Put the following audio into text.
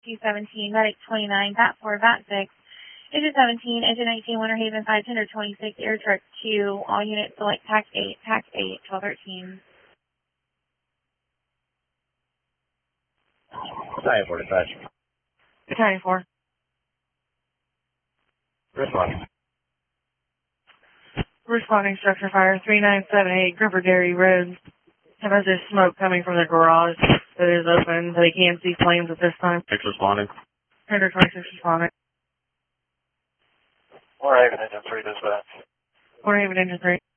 217, Medic 29, VAT 4, VAT 6, Engine 17, Engine 19, Winter Haven 5, Tender 26, Air Truck 2, all units select TAC 8, TAC 8, 1213. Battalion 4 dispatch. Battalion 4. Responding. Responding structure fire 3978 Gripper Dairy Road. There's smoke coming from the garage that is open. They can't see flames at this time. 6 responding. Tender 26 responding. Warhaven Engine 3 dispatch. Warhaven Engine 3.